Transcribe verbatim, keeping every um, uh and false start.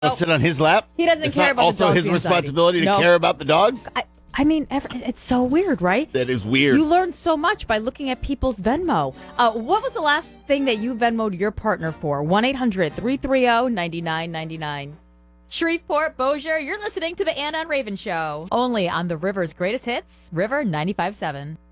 Don't sit on his lap? He doesn't it's care not about the also dog's his anxiety. responsibility to No. care about the dogs? I, I mean, ever, it's so weird, right? That is weird. You learn so much by looking at people's Venmo. Uh, what was the last thing that you Venmoed your partner for? one eight hundred three three zero nine nine nine nine. Shreveport, Bossier, you're listening to the Anna and Raven Show. Only on the River's greatest hits, River ninety-five point seven.